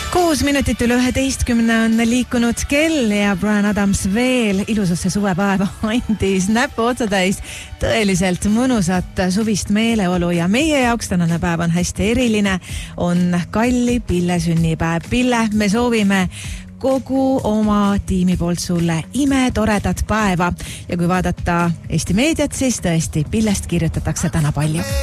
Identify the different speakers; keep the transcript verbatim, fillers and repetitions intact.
Speaker 1: Kuus minutit üle üheteistkümne on liikunud kell ja Bryan Adams veel ilusasse suvepäeva andis näpu otsatäis tõeliselt mõnusat suvist meeleolu ja meie jaoks tänane päev on hästi eriline, on Kalli Pille sünnipäev. Pille, me soovime kogu oma tiimi poolt sulle imetoredat päeva ja kui vaadata Eesti meediat, siis tõesti Pillest kirjutatakse täna palju.